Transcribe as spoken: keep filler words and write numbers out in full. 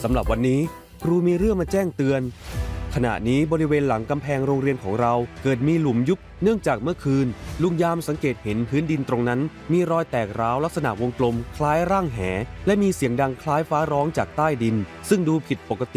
ำหรับวันนี้ครูมีเรื่องมาแจ้งเตือนขณะนี้บริเวณหลังกำแพงโรงเรียนของเราเกิดมีหลุมยุบเนื่องจากเมื่อคืนลุงยามสังเกตเห็นพื้นดินตรงนั้นมีรอยแตกร้าวลักษณะวงกลมคล้ายร่างแหและมีเสียงดังคล้ายฟ้าร้องจากใต้ดินซึ่งดูผิดปกติ